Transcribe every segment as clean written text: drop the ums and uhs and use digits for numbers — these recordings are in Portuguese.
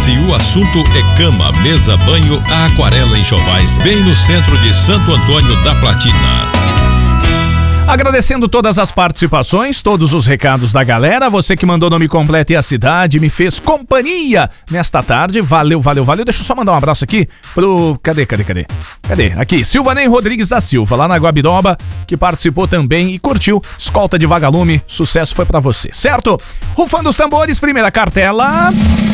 Se o assunto é cama, mesa, banho, a Aquarela Enxovais, bem no centro de Santo Antônio da Platina. Agradecendo todas as participações, todos os recados da galera, você que mandou nome completo e a cidade, me fez companhia nesta tarde, valeu. Deixa eu só mandar um abraço aqui pro... Cadê? Aqui, Silvanei Rodrigues da Silva, lá na Guabiroba, que participou também e curtiu. Escolta de Vagalume, sucesso foi pra você, certo? Rufando os tambores, primeira cartela.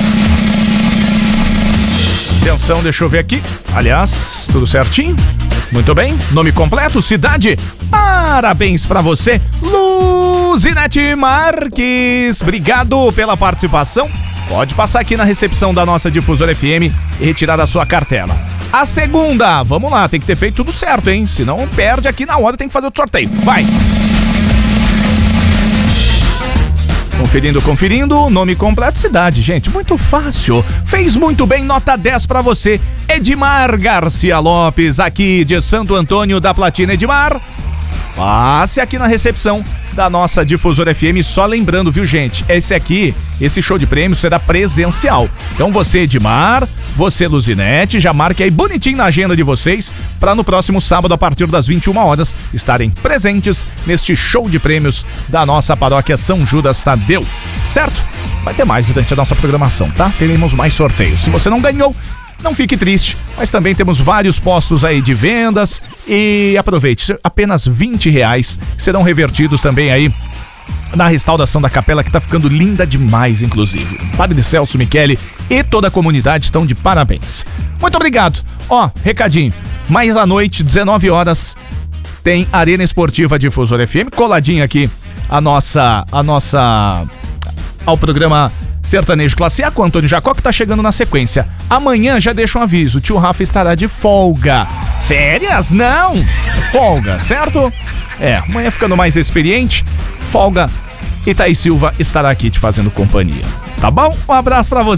Atenção, deixa eu ver aqui. Aliás, tudo certinho? Muito bem, nome completo, cidade. Parabéns pra você, Luzinete Marques. Obrigado pela participação. Pode passar aqui na recepção da nossa Difusora FM e retirar a sua cartela. A segunda, vamos lá, tem que ter feito tudo certo, hein? Senão perde aqui na hora, tem que fazer o sorteio. Vai! Conferindo, nome completo, cidade, gente, muito fácil. Fez muito bem, nota 10 pra você. Edmar Garcia Lopes, aqui de Santo Antônio da Platina. Edmar, passe aqui na recepção da nossa Difusora FM, só lembrando, viu, gente, esse show de prêmios será presencial. Então você, Edmar, você, Luzinete, já marque aí bonitinho na agenda de vocês para no próximo sábado, a partir das 21 horas, estarem presentes neste show de prêmios da nossa paróquia São Judas Tadeu, certo? Vai ter mais durante a nossa programação, tá? Teremos mais sorteios. Se você não ganhou, não fique triste, mas também temos vários postos aí de vendas e aproveite, apenas R$20 serão revertidos também aí na restauração da capela, que tá ficando linda demais, inclusive. Padre Celso Michele e toda a comunidade estão de parabéns. Muito obrigado. Ó, recadinho, mais à noite, 19 horas, tem Arena Esportiva Difusora FM, coladinha aqui ao programa Sertanejo Classe A com Antônio Jacó, que tá chegando na sequência. Amanhã já deixa um aviso, o tio Rafa estará de folga. Férias? Não! Folga, certo? Amanhã ficando mais experiente, folga, e Thaís Silva estará aqui te fazendo companhia. Tá bom? Um abraço pra você.